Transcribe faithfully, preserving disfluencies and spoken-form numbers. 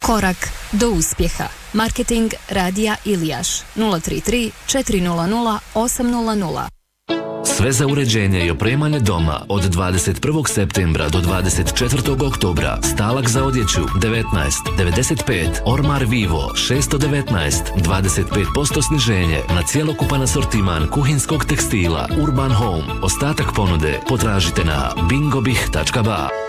Korak do uspjeha. Marketing Radija Ilijaš nula tri tri četiri nula nula osam nula nula. Sve za uređenje i opremanje doma od dvadeset prvog septembra do dvadeset četvrtog oktobra. Stalak za odjeću devetnaest devedeset pet, Ormar Vivo šesto devetnaest, dvadeset pet posto sniženje na cjelokupan asortiman kuhinskog tekstila Urban Home. Ostatak ponude potražite na bingobih tačka ba.